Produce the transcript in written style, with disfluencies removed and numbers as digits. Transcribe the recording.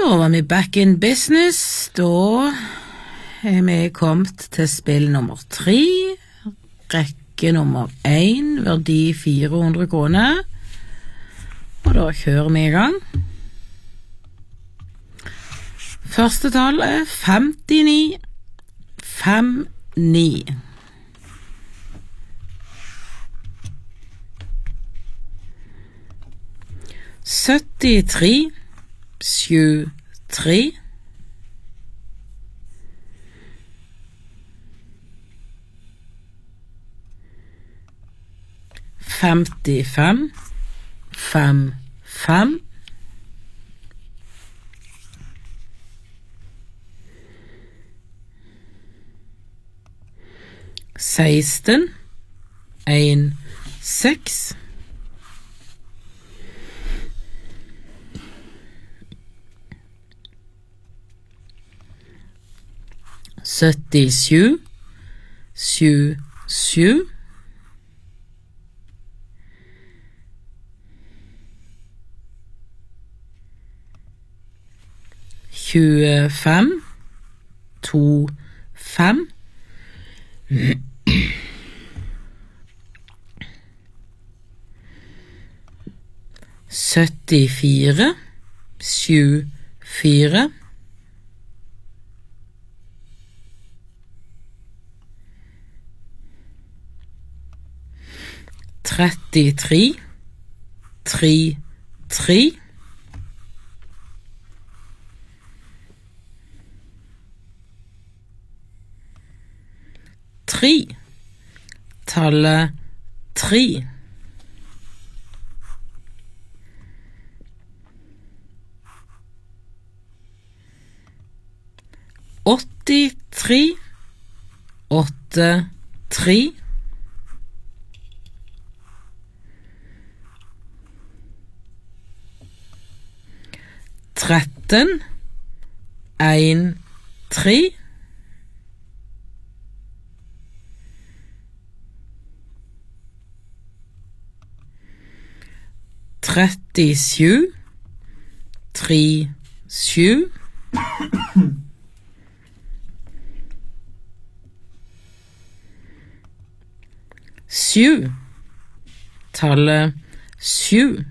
Da var vi back in business. Da vi kommet til spill nummer 3, rekke nummer 1, verdi 400 kroner. Og da kjører vi i gang. Første tall 59, 59. Syttitre, 73. Femtifem, 55. Seksten, 16. Syttisju, 77. Tjuefem, 25. Syttifire, 74. Trettitre, 33. Tre, tallet 3. Åttitre, 83. Tretten, 13. Trettisju, 37. Sju, tallet 7.